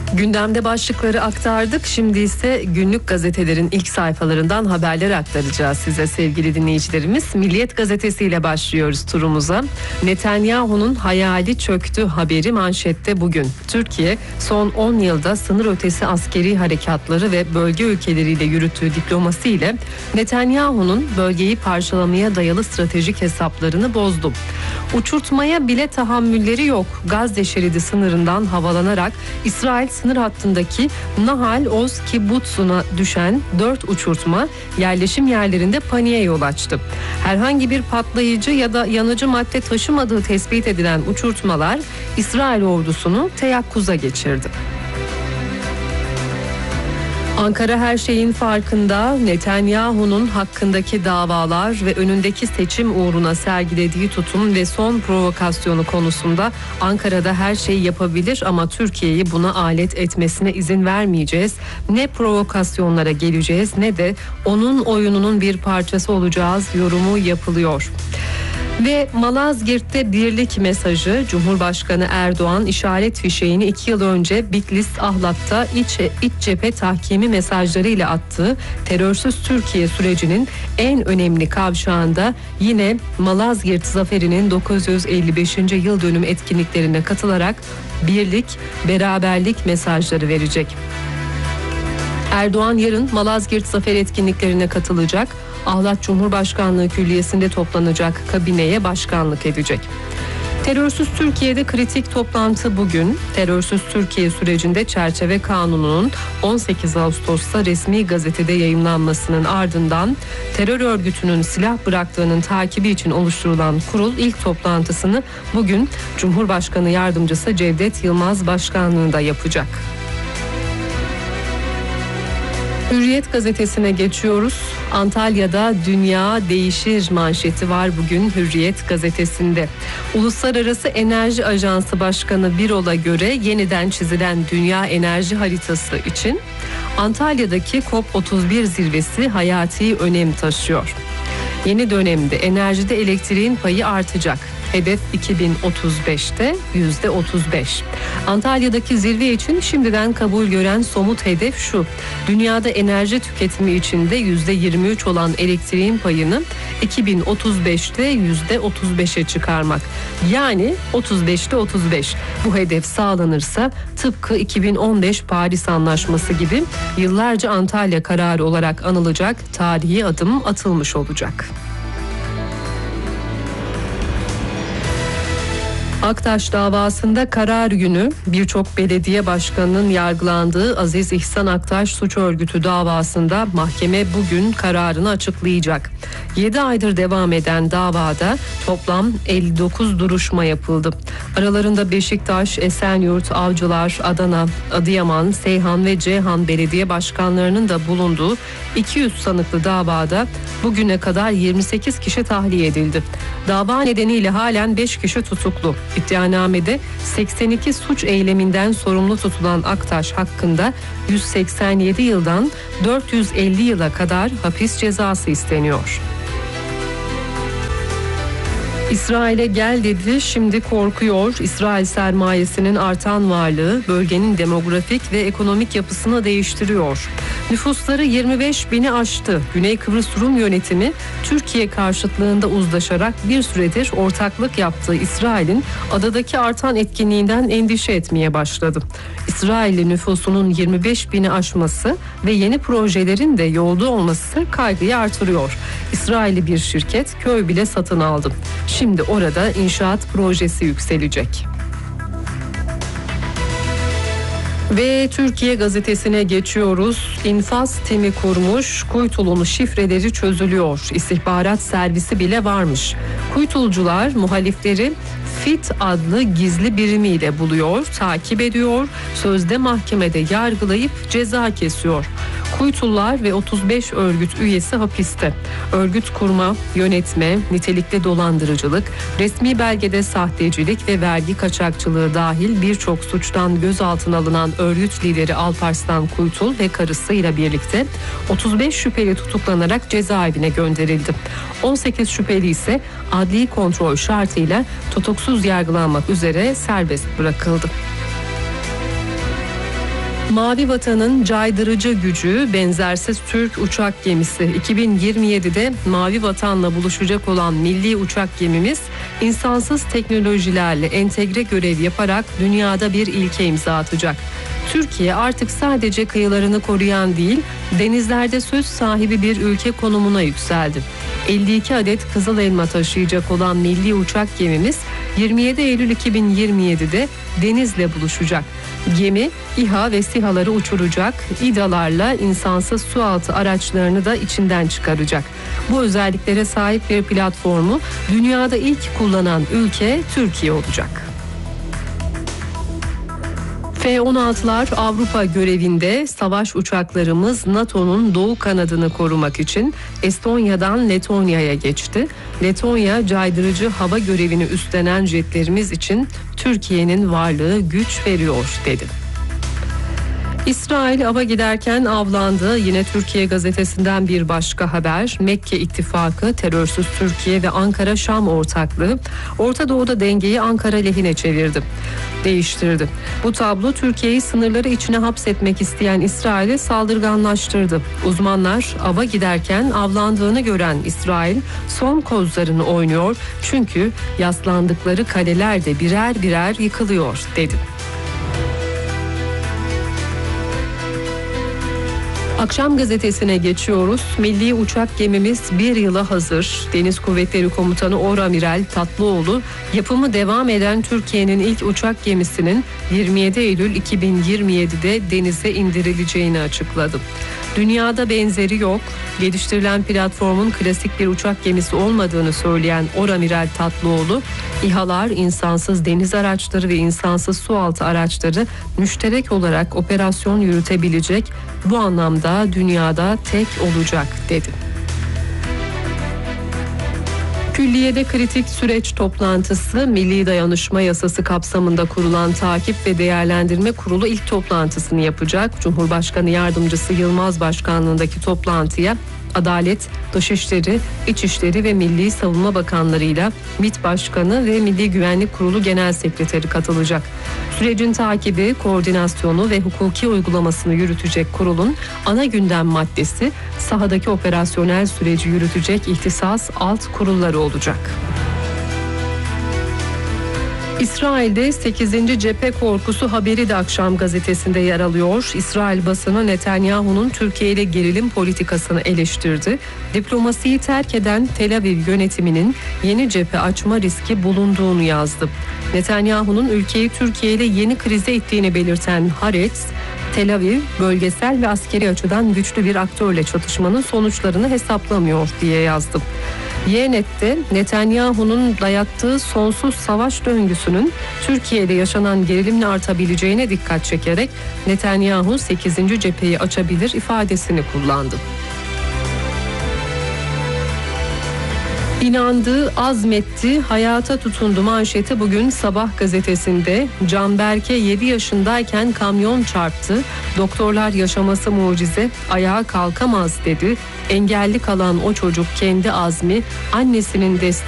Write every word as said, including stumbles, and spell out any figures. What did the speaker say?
Gündemde başlıkları aktardık. Şimdi ise günlük gazetelerin ilk sayfalarından haberleri aktaracağız size sevgili dinleyicilerimiz. Milliyet gazetesiyle başlıyoruz turumuza. Netanyahu'nun hayali çöktü haberi manşette bugün. Türkiye son on yılda sınır ötesi askeri harekatları ve bölge ülkeleriyle yürüttüğü diplomasiyle Netanyahu'nun bölgeyi parçalamaya dayalı stratejik hesaplarını bozdu. Uçurtmaya bile tahammülleri yok. Gazze şeridi sınırından havalanarak İsrail sınır hattındaki Nahal Oz Kibbutz'una düşen dört uçurtma yerleşim yerlerinde paniğe yol açtı. Herhangi bir patlayıcı ya da yanıcı madde taşımadığı tespit edilen uçurtmalar İsrail ordusunu teyakkuza geçirdi. Ankara her şeyin farkında. Netanyahu'nun hakkındaki davalar ve önündeki seçim uğruna sergilediği tutum ve son provokasyonu konusunda Ankara'da her şeyi yapabilir ama Türkiye'yi buna alet etmesine izin vermeyeceğiz. Ne provokasyonlara geleceğiz ne de onun oyununun bir parçası olacağız yorumu yapılıyor. Ve Malazgirt'te birlik mesajı. Cumhurbaşkanı Erdoğan işaret fişeğini iki yıl önce Bitlis Ahlat'ta iç, iç cephe tahkimi mesajlarıyla attığı terörsüz Türkiye sürecinin en önemli kavşağında yine Malazgirt zaferinin dokuz yüz elli beşinci yıl dönüm etkinliklerine katılarak birlik, beraberlik mesajları verecek. Erdoğan yarın Malazgirt zafer etkinliklerine katılacak. Ahlat Cumhurbaşkanlığı Külliyesi'nde toplanacak kabineye başkanlık edecek. Terörsüz Türkiye'de kritik toplantı bugün. Terörsüz Türkiye sürecinde çerçeve kanununun on sekiz Ağustos'ta resmi gazetede yayımlanmasının ardından terör örgütünün silah bıraktığının takibi için oluşturulan kurul ilk toplantısını bugün Cumhurbaşkanı Yardımcısı Cevdet Yılmaz başkanlığında yapacak. Hürriyet gazetesine geçiyoruz. Antalya'da dünya değişir manşeti var bugün Hürriyet gazetesinde. Uluslararası Enerji Ajansı Başkanı Birol'a göre yeniden çizilen dünya enerji haritası için Antalya'daki COP otuz bir zirvesi hayati önem taşıyor. Yeni dönemde enerjide elektriğin payı artacak. Hedef iki bin otuz beşte yüzde otuz beş. Antalya'daki zirve için şimdiden kabul gören somut hedef şu: dünyada enerji tüketimi içinde yüzde yirmi üç olan elektriğin payını iki bin otuz beşte yüzde otuz beşe çıkarmak. Yani otuz beşte otuz beş. Bu hedef sağlanırsa tıpkı iki bin on beş Paris Anlaşması gibi yıllarca Antalya kararı olarak anılacak tarihi adım atılmış olacak. Aktaş davasında karar günü. Birçok belediye başkanının yargılandığı Aziz İhsan Aktaş suç örgütü davasında mahkeme bugün kararını açıklayacak. yedi aydır devam eden davada toplam elli dokuz duruşma yapıldı. Aralarında Beşiktaş, Esenyurt, Avcılar, Adana, Adıyaman, Seyhan ve Ceyhan belediye başkanlarının da bulunduğu iki yüz sanıklı davada bugüne kadar yirmi sekiz kişi tahliye edildi. Dava nedeniyle halen beş kişi tutuklu. İddianamede seksen iki suç eyleminden sorumlu tutulan Aktaş hakkında yüz seksen yedi yıldan dört yüz elli yıla kadar hapis cezası isteniyor. İsrail'e gel dedi, şimdi korkuyor. İsrail sermayesinin artan varlığı bölgenin demografik ve ekonomik yapısını değiştiriyor. Nüfusları yirmi beş bini aştı. Güney Kıbrıs Rum yönetimi Türkiye karşıtlığında uzlaşarak bir süredir ortaklık yaptığı İsrail'in adadaki artan etkinliğinden endişe etmeye başladı. İsrailli nüfusunun yirmi beş bini aşması ve yeni projelerin de yolda olması kaygıyı artırıyor. İsrailli bir şirket köy bile satın aldı. Şimdi orada inşaat projesi yükselecek. Ve Türkiye gazetesine geçiyoruz. İnfaz timi kurmuş, Kuytulu'nun şifreleri çözülüyor. İstihbarat servisi bile varmış. Kuytulcular muhalifleri FİT adlı gizli birimiyle buluyor, takip ediyor, sözde mahkemede yargılayıp ceza kesiyor. Kuytullar ve otuz beş örgüt üyesi hapiste. Örgüt kurma, yönetme, nitelikli dolandırıcılık, resmi belgede sahtecilik ve vergi kaçakçılığı dahil birçok suçtan gözaltına alınan örgüt lideri Alparslan Kuytul ve karısıyla birlikte otuz beş şüpheli tutuklanarak cezaevine gönderildi. on sekiz şüpheli ise adli kontrol şartıyla tutuksuz yargılanmak üzere serbest bırakıldı. Mavi Vatan'ın caydırıcı gücü benzersiz Türk uçak gemisi. iki bin yirmi yedide Mavi Vatan'la buluşacak olan milli uçak gemimiz insansız teknolojilerle entegre görev yaparak dünyada bir ilke imza atacak. Türkiye artık sadece kıyılarını koruyan değil, denizlerde söz sahibi bir ülke konumuna yükseldi. elli iki adet kızıl elma taşıyacak olan milli uçak gemimiz yirmi yedi Eylül iki bin yirmi yedide Deniz'le buluşacak. Gemi İHA ve SİHA'ları uçuracak, İDA'larla insansız sualtı araçlarını da içinden çıkaracak. Bu özelliklere sahip bir platformu dünyada ilk kullanan ülke Türkiye olacak. F on altılar Avrupa görevinde. Savaş uçaklarımız NATO'nun doğu kanadını korumak için Estonya'dan Letonya'ya geçti. Letonya caydırıcı hava görevini üstlenen jetlerimiz için Türkiye'nin varlığı güç veriyor dedi. İsrail ava giderken avlandı. Yine Türkiye gazetesinden bir başka haber. Mekke ittifakı, terörsüz Türkiye ve Ankara-Şam ortaklığı Orta Doğu'da dengeyi Ankara lehine çevirdi, değiştirdi. Bu tablo Türkiye'yi sınırları içine hapsetmek isteyen İsrail'i saldırganlaştırdı. Uzmanlar ava giderken avlandığını gören İsrail son kozlarını oynuyor. Çünkü yaslandıkları kaleler de birer birer yıkılıyor dedi. Akşam gazetesine geçiyoruz. Milli uçak gemimiz bir yıla hazır. Deniz Kuvvetleri Komutanı Oramiral Tatlıoğlu, yapımı devam eden Türkiye'nin ilk uçak gemisinin yirmi yedi Eylül iki bin yirmi yedide denize indirileceğini açıkladı. Dünyada benzeri yok. Geliştirilen platformun klasik bir uçak gemisi olmadığını söyleyen Oramiral Tatlıoğlu, İHA'lar, insansız deniz araçları ve insansız sualtı araçları müşterek olarak operasyon yürütebilecek, bu anlamda dünyada tek olacak dedi. Külliyede kritik süreç toplantısı. Milli Dayanışma Yasası kapsamında kurulan Takip ve Değerlendirme Kurulu ilk toplantısını yapacak. Cumhurbaşkanı Yardımcısı Yılmaz Başkanlığındaki toplantıya Adalet, Dışişleri, İçişleri ve Milli Savunma Bakanlarıyla MİT Başkanı ve Milli Güvenlik Kurulu Genel Sekreteri katılacak. Sürecin takibi, koordinasyonu ve hukuki uygulamasını yürütecek kurulun ana gündem maddesi sahadaki operasyonel süreci yürütecek ihtisas alt kurulları olacak. İsrail'de sekizinci cephe korkusu haberi de Akşam gazetesinde yer alıyor. İsrail basını Netanyahu'nun Türkiye ile gerilim politikasını eleştirdi. Diplomasiyi terk eden Tel Aviv yönetiminin yeni cephe açma riski bulunduğunu yazdı. Netanyahu'nun ülkeyi Türkiye ile yeni krize ittiğini belirten Haaretz, Tel Aviv bölgesel ve askeri açıdan güçlü bir aktörle çatışmanın sonuçlarını hesaplamıyor diye yazdı. Yenet'te Netanyahu'nun dayattığı sonsuz savaş döngüsünün Türkiye'de yaşanan gerilimle artabileceğine dikkat çekerek Netanyahu sekizinci cepheyi açabilir ifadesini kullandı. İnandı, azmetti, hayata tutundu manşeti bugün Sabah gazetesinde. Canberk'e yedi yaşındayken kamyon çarptı. Doktorlar yaşaması mucize, ayağa kalkamaz dedi. Engelli kalan o çocuk kendi azmi, annesinin desteği